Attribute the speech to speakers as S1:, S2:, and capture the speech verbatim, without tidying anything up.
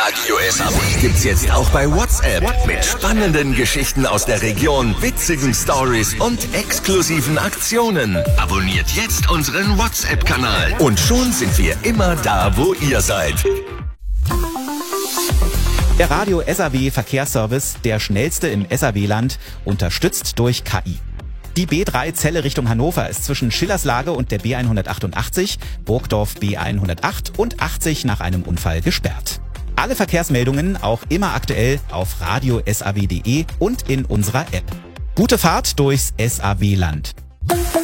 S1: Radio S A W gibt's jetzt auch bei WhatsApp. Mit spannenden Geschichten aus der Region, witzigen Stories und exklusiven Aktionen. Abonniert jetzt unseren WhatsApp-Kanal. Und schon sind wir immer da, wo ihr seid.
S2: Der Radio S A W Verkehrsservice, der schnellste im S A W-Land, unterstützt durch K I. Die B drei Celle Richtung Hannover ist zwischen Schillerslage und der B hundertachtundachtzig, Burgdorf B hundertacht und achtzig nach einem Unfall gesperrt. Alle Verkehrsmeldungen auch immer aktuell auf radio punkt s a w punkt d e und in unserer App. Gute Fahrt durchs S A W-Land.